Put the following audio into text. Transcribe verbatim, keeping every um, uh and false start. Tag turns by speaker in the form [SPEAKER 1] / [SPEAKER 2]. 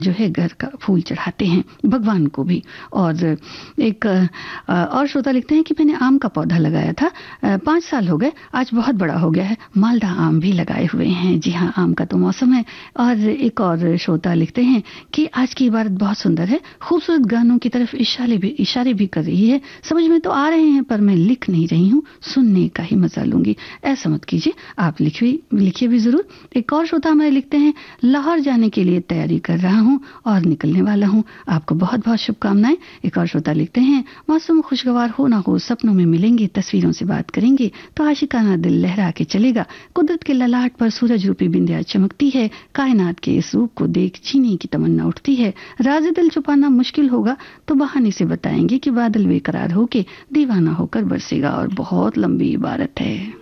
[SPEAKER 1] जो है घर का फूल चढ़ाते हैं भगवान को भी। और एक और श्रोता लिखते हैं कि मैंने आम का पौधा लगाया था, पाँच साल हो गए, आज बहुत बड़ा हो गया है, मालदा आम भी लगाए हुए हैं। जी हाँ, आम का तो मौसम है। और एक और श्रोता लिखते हैं कि आज की इबारत बहुत सुंदर है, खूबसूरत गानों की तरफ इशारे भी इशारे भी कर रही है, समझ में तो आ रहे हैं पर मैं लिख नहीं रही हूँ, सुनने का ही मजा लूंगी। ऐसा मत कीजिए, आप लिखिए लिखिए भी जरूर। एक और श्रोता हमारे लिखते हैं, लाहौर जाने के लिए तैयारी कर रहा हूँ और निकलने वाला हूँ, आपको बहुत बहुत शुभकामनाएं। एक और श्रोता लिखते हैं, मौसम खुशगवार हो ना हो, सपनों में मिलेंगे, तस्वीरों से बात करेंगे तो आशिकाना दिल लहरा के चलेगा। कुदरत के ललाट पर सूरज रूपी बिंदिया चमकती है, कायनात के इस रूप को देख जीने की तमन्ना उठती है। राज दिल छुपाना मुश्किल होगा तो बहाने से बताएंगे कि बादल बेकरार होके दीवाना होकर बरसेगा। और बहुत लंबी इबारत है।